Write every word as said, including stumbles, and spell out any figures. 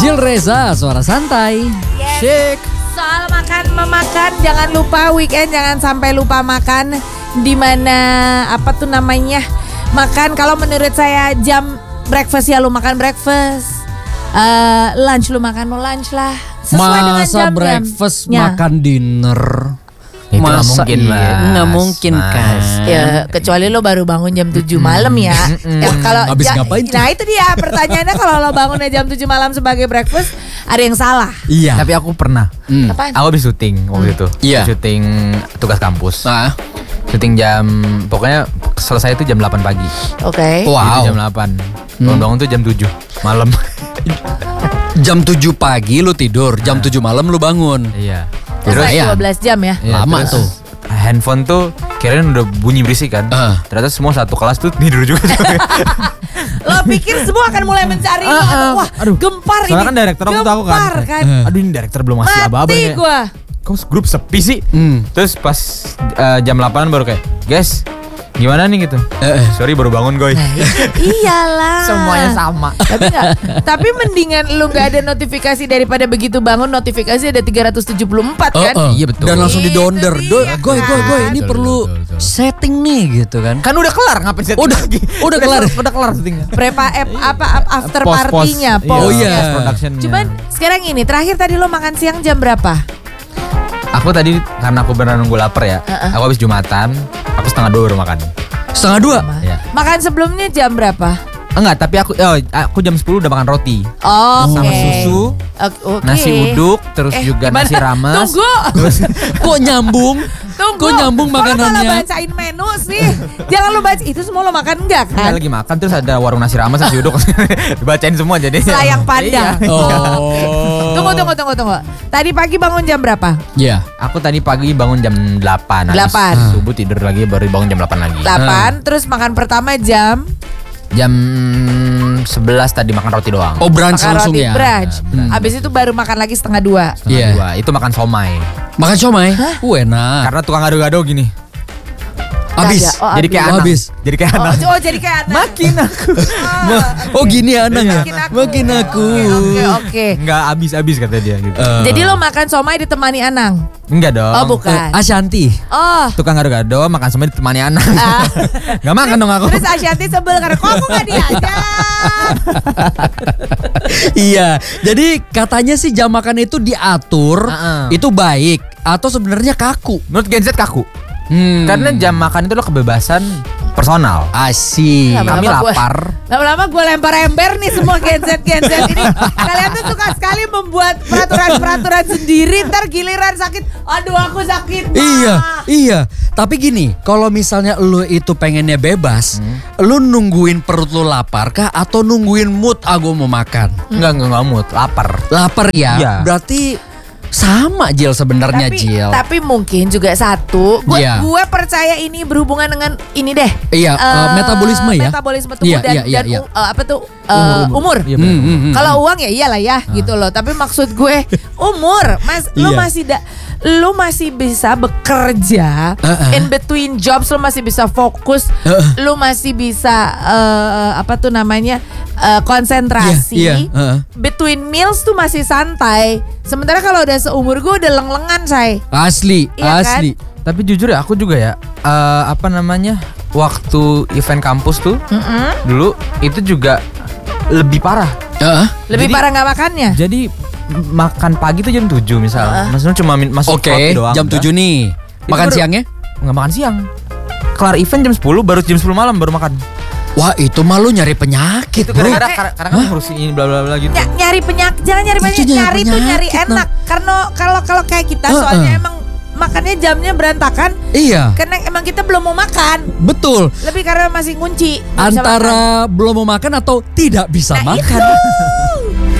Jill Reza, suara santai. Yes. Shake. Soal makan memakan, jangan lupa weekend jangan sampai lupa makan. Dimana apa tuh namanya makan? Kalau menurut saya jam breakfast ya lu makan breakfast, uh, lunch lu makan lu lunch lah. Sesuai dengan Masa jam-jam. breakfast Ya. makan dinner? Itu nggak Masa mungkin, iya? Mas. Nggak mungkin Mas. kan? Ya kecuali lo baru bangun jam tujuh malam ya. Ya, kalau Habis ja- ngapain tuh? Nah itu dia pertanyaannya, kalau lo bangunnya jam tujuh malam sebagai breakfast ada yang salah. Iya. Tapi aku pernah. Hmm. Apaan? Aku habis syuting waktu itu. Iya. Syuting tugas kampus. Nah, Syuting jam pokoknya selesai itu jam delapan pagi. Oke. wow. Itu jam delapan. Hmm. Bangun-bangun tuh jam tujuh malam. Jam tujuh pagi lu tidur, jam tujuh malam lu bangun. Iya. Terus ya. dua belas jam ya. Iya, Lama terus tuh. Handphone tuh kirain udah bunyi berisik kan. Ah. Ternyata semua satu kelas tuh tidur juga. Lo pikir semua akan mulai mencari lo, Ah, ah. wah Aduh. gempar ini. Soalnya kan director aku tahu kan. Gempar kan. Aduh ini director belum ngasih apa-apa Mati kayak. gua. Kok grup sepi sih? Hmm. Terus pas eh, jam delapan baru kayak, guys, gimana nih gitu? Eh, eh. Sorry baru bangun goy. Iyalah. Semuanya sama. Tapi enggak, tapi mendingan lu nggak ada notifikasi daripada begitu bangun notifikasi ada tiga ratus tujuh puluh empat Oh, kan. oh. Iya, betul. Dan langsung Itu didonder. dia, Do, kan? goy, goy, goy. Ini Betul, perlu betul, betul. setting nih gitu kan. Kan udah kelar ngapain setting Udah- lagi? udah kelar. Udah kelar settingnya. Prepa app apa ap- after Post, post. partinya, Iya, post. Oh, iya. post productionnya. Cuman sekarang ini terakhir tadi lo makan siang jam berapa? Aku tadi karena aku benar nunggu lapar ya. Uh-uh. Aku habis Jumatan, aku setengah dua baru makan. Setengah dua. Iya. Makan sebelumnya jam berapa? Enggak, tapi aku oh, aku jam sepuluh udah makan roti. Oke. Sama susu, Oke. Oke. nasi uduk, terus Eh, juga gimana? nasi rames. Tunggu. Kok nyambung? Tunggu. Kok nyambung Kok lo malah makanannya? bacain menu sih? Jangan lo baca itu semua lo makan enggak Kan kan? lagi makan terus ada warung nasi rames nasi uduk. Dibacain semua jadi. Selayang pandang. Iya. Oh. Tunggu tunggu tunggu tunggu. Tadi pagi bangun jam berapa? Iya. Aku tadi pagi bangun jam delapan. Delapan. Habis subuh tidur lagi baru bangun jam delapan lagi. delapan. Terus makan pertama jam Jam sebelas tadi makan roti doang. Oh, brunch makan langsung roti ya. brunch. Hmm. Abis itu baru makan lagi setengah dua. Setengah Iya. dua. Itu makan somai. Makan somai? Uh, enak. Karena tukang gado-gado gini. Habis. Kagak. Oh, Jadi kayak Oh, anak. habis. Jadi kayak Oh, anak. oh jadi kayak anak. Makin aku. Ma- Oh gini ya Anang ya? Makin aku. Makin aku. Oke oke. Enggak habis-habis kata dia gitu. Eh, Jadi lo makan somai ditemani Anang? Enggak dong. Oh bukan. eh, Ashanti. Oh. Tukang gado-gado makan somai ditemani anak. Ah. Enggak makan dong aku. Terus Ashanti sebel karena kok aku gak diajak. Iya. Jadi katanya sih jam makan itu diatur, Uh-uh. itu baik atau sebenarnya kaku. Menurut Gen Z kaku. Hmm. Karena jam makan itu lo kebebasan personal. asik. Lama-lama Kami gua- lapar. Lama-lama gue lempar ember nih semua Gen Z Gen Z ini. Kalian tuh suka sekali membuat peraturan-peraturan sendiri. Ntar giliran sakit, aduh aku sakit. Ma. Iya, iya. Tapi gini, kalau misalnya lu itu pengennya bebas, lu nungguin perut lu lapar kah atau nungguin mood aku mau makan? Enggak, enggak, enggak mood, lapar. Lapar ya? Iya. Berarti sama Jil sebenarnya tapi, Jil. tapi mungkin juga satu, gue Iya. gue percaya ini berhubungan dengan ini deh. Iya, eh, metabolisme ya? Metabolisme tubuh Iya, dan, iya, iya, dan iya. u- eh, apa tuh eh, umur. Iya, Hmm, benar. hmm, hmm. Kalau uang ya iyalah ya gitu loh. Tapi maksud gue umur, mas, lu Iya. masih da, lu masih bisa bekerja Uh-uh. in between jobs, lu masih bisa fokus, Uh-uh. lu masih bisa eh, apa tuh namanya eh, konsentrasi. Iya, iya, uh-uh. Between meals tuh masih santai. Sementara kalau udah seumur gue udah leng-lengan say. Asli, Iya kan? asli. Tapi jujur ya aku juga ya eh, apa namanya waktu event kampus tuh Mm-mm. dulu itu juga lebih parah. Heeh. Lebih Jadi- parah nggak makannya. Jadi m- makan pagi tuh jam tujuh misal. Heeh. Maksudnya cuma min- masuk Oke, roti doang. jam udah. tujuh nih. Itu Makan baru- siangnya? Nggak makan siang. Kelar event jam sepuluh baru jam sepuluh malam baru makan. Wah, itu malu nyari penyakit, Itu bro. gara-gara karena karena kan ngurusin ini bla bla bla gitu. Ny- nyari penyakit, jangan nyari Itu penyakit, nyari nyari tuh nyari penyakit, enak. Karena kalau kalau kayak kita Heeh. soalnya emang makannya jamnya berantakan, Iya, karena emang kita belum mau makan. betul. Lebih karena masih ngunci. nggak bisa makan. Antara belum mau makan atau tidak bisa Nah, makan. itu.